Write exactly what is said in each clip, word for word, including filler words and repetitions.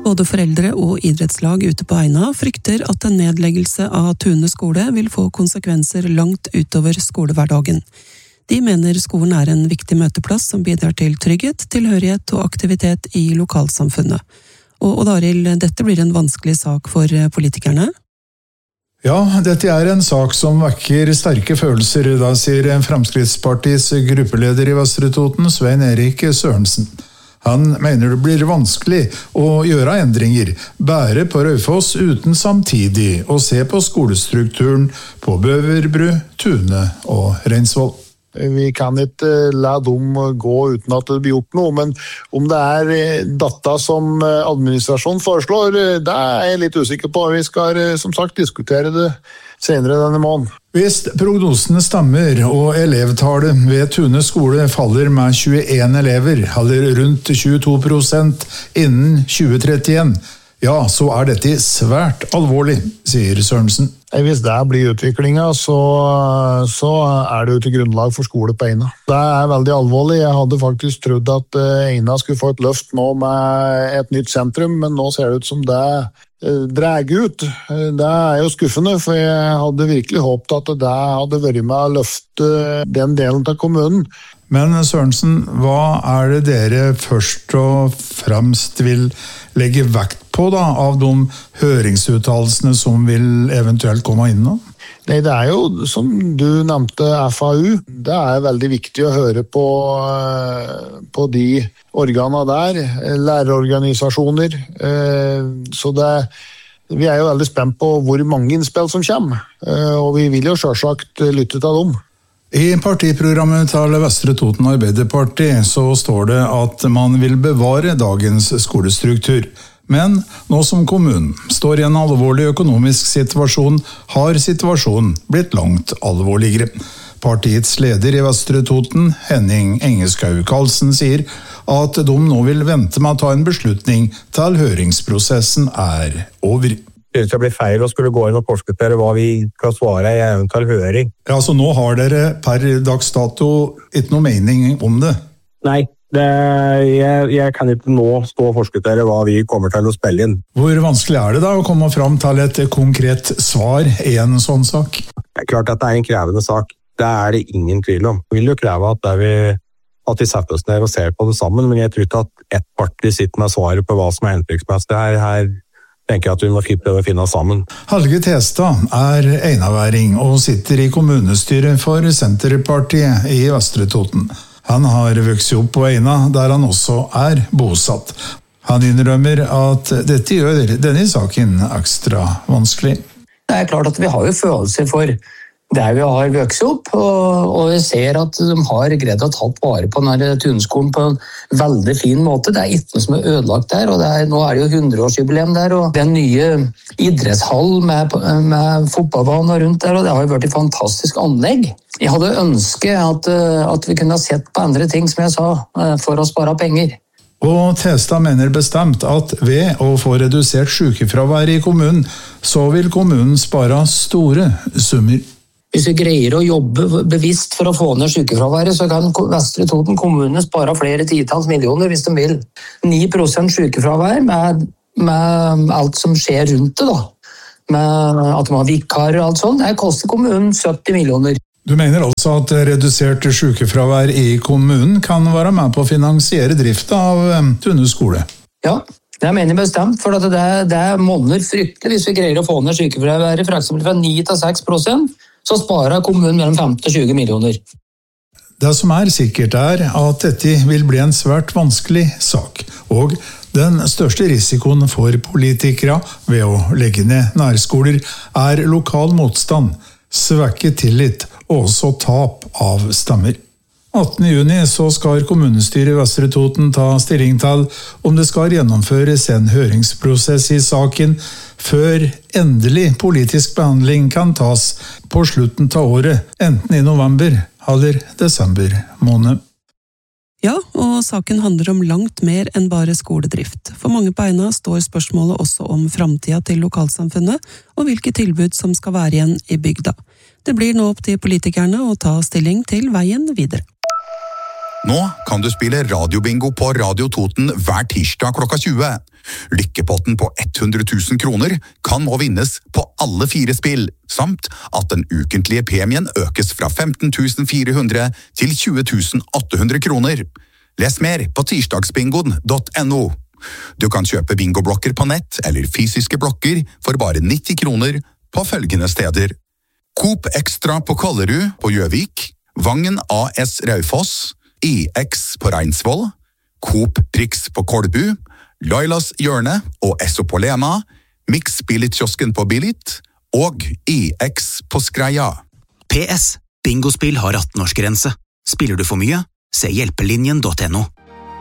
Både foreldre og idrettslag ute på Eina frykter at en nedleggelse av Tune skole vil få konsekvenser langt utover skolehverdagen. De mener skolen er en viktig møteplass som bidrar til trygghet, tilhørighet og aktivitet i lokalsamfunnet. Og Odd Arild, dette blir en vanskelig sak for politikerne? Ja, dette er en sak som vekker sterke følelser, da sier Fremskrittspartiets gruppeleder i Vestre Toten, Svein Erik Sørensen. Han mener det blir vanskelig å gjøre endringer, bære på Raufoss uten samtidig å se på skolestrukturen på Bøverbru, Tune og Reinsvoll. Vi kan ikke la dem gå uten at det blir gjort noe, men om det er data som administrasjonen foreslår, det er jeg litt usikker på. Vi skal som sagt diskutere det senere denne måneden. Hvis prognosene stemmer og elevtallet ved Tune skole faller med tjueen elever, eller rundt tjueto prosent innen tjue trettien, ja, så er dette svært alvorlig, sier Sørensen. Hvis det blir utviklingen, så, så er det jo til grunnlag for skole på Eina. Det er veldig alvorlig. Jeg hadde faktisk trodd at Eina skulle få et løft nå med et nytt sentrum, men nå ser det ut som det drar ut. Det er jo skuffende, for jeg hadde virkelig håpet at det hadde vært med å løfte den delen av kommunen. Men Sørensen, hva er det dere først og fremst vil legge vekt på da, av de høringsuttalelsene som vil eventuelt komme inn nå? Nei, det er jo, som du nevnte, F A U. Det er veldig viktig å høre på, på de organene der, lærerorganisasjoner. Så det, vi er jo veldig spent på hvor mange innspill som kommer, og vi vil jo selvsagt lytte til dem. I partiprogrammet til Vestre Toten Arbeiderparti så står det at man vil bevare dagens skolestruktur. Men nå som kommunen står i en alvorlig økonomisk situasjon, har situasjonen blitt langt alvorligere. Partiets leder i Vestre Toten, Henning Engeskau Karlsen, sier at de nå vil vente med å ta en beslutning til høringsprosessen er over. Det blir feil å skulle gå inn og forskuttere hva vi kan svare i eventuell høring. Ja, så nå har dere per dags dato ikke noe mening om det? Nei, det, jeg, jeg kan ikke nå stå og forskuttere hva vi kommer til å spille inn. Hvor vanskelig er det da å komme fram til et konkret svar i en sånn sak? Det er klart at det er en krevende sak. Det er det ingen tvil om. Vi vil jo kreve at, vi, at vi setter oss ned og ser på det sammen, men jeg tror ikke at ett parti sitter med svaret på hva som er hensiktsmessig. Det her, her tenker jeg at vi må prøve å finne sammen. Helge Testad er einaværing og sitter i kommunestyret for Senterpartiet i Vestre Toten. Han har vokst opp på Eina, der han også er bosatt. Han innrømmer at dette gjør denne saken ekstra vanskelig. Det er klart at vi har jo følelser for der vi har vokst opp, og, og vi ser at de har greid å ta vare på denne Tuneskolen på en veldig fin måte. Det er ikke noe som er ødelagt der, og det er, nå er det jo hundreårsjubileum der, og den nye idrettshall med, med fotballbane rundt der, og det har jo vært et fantastisk anlegg. Jeg hadde ønsket at, at vi kunne ha sett på andre ting, som jeg sa, for å spare penger. Og Testad mener bestemt at ved å få redusert sykefravær i kommunen, så vil kommunen spare store summer. Hvis vi greier å jobbe bevisst for å få ned sykefraværet, så kan Vestre Toten kommune spare flere titalls millioner hvis de vil. ni prosent sykefravær med, med alt som skjer rundt det, da. Med at man har vikar og alt sånt. Det koster kommunen sytti millioner. Du mener altså at redusert sykefravær i kommunen kan være med på å finansiere driften av Tune skole? Ja, det mener jeg bestemt, for det, det monner fryktelig hvis vi greier å få ned sykefraværet for eksempel fra ni til seks prosent. Så sparer kommunen mellom femten til tjue millioner. Det som er sikkert er at dette vil bli en svært vanskelig sak, og den største risikoen for politikere ved å legge ned nærskoler er lokal motstand, svekket tillit og også tap av stemmer. attende juni så skal kommunestyret i Vestre Toten ta stilling til om det skal gjennomføres en høringsprosess i saken før endelig politisk behandling kan tas på slutten av året, enten i november eller desember måned. Ja, og saken handler om langt mer enn bare skoledrift. For mange på Eina står spørsmålet også om framtida til lokalsamfunnet, og hvilke tilbud som skal være igjen i bygda. Det blir nå opp til politikerne å ta stilling til veien videre. Nå kan du spille radiobingo på Radio Toten hver tirsdag klokka tjue. Lykkepotten på hundre tusen kroner kan nå vinnes på alle fire spill, samt at den ukentlige premien økes fra femten tusen fire hundre til tjue tusen åtte hundre kroner. Les mer på tirsdagsbingoen punktum no. Du kan kjøpe bingoblokker på nett eller fysiske blokker for bare nitti kroner på følgende steder. Coop Extra på Kollerud på Gjøvik, Vangen A S Raufoss, I X på Reinsvoll, Coop Prix på Kolbu, Lailas Hjørne og Esso på Lena, Mix Billit-kiosken på Billit og I X på Skreia. P S. Bingospill har atten-årsgrense. Spiller du for mye? Se hjelpelinjen punktum no.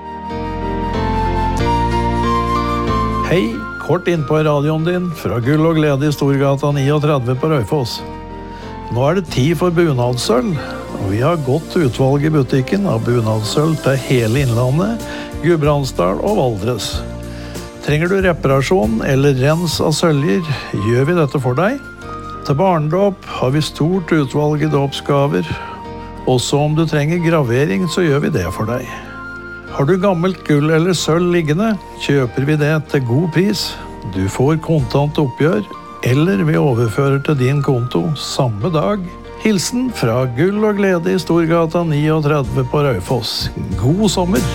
Hei, kort inn på radioen din fra Gull og Glede i Storgata trettini på Raufoss. Nå er det tid for bunadssølv, og vi har godt utvalg i butikken av bunadssølv til hele Innlandet, Gudbrandsdal og Valdres. Trenger du reparasjon eller rens av søljer, gjør vi dette for deg. Til barndåp har vi stort utvalg i dåpsgaver. Også om du trenger gravering, så gjør vi det for deg. Har du gammelt gull eller sølv liggende, kjøper vi det til god pris. Du får kontant oppgjør, eller vi overfører til din konto samme dag. Hilsen fra Gull og Glede i Storgata trettini på Raufoss. God sommer!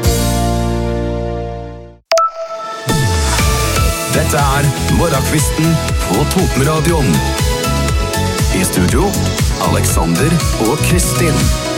Dette er Morgenkvisten på Totenradioen. I studio, Alexander og Kristin.